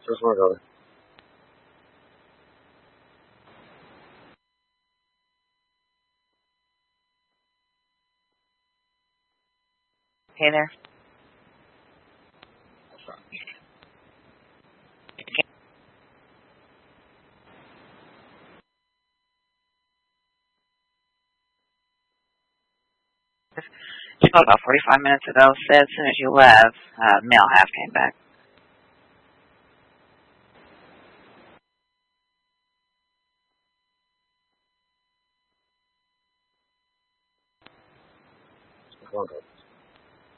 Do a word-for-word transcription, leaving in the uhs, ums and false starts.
Just want to go. Hey there. Just called about forty-five minutes ago. Said as soon as you left, uh, mail half came back. Just want to go.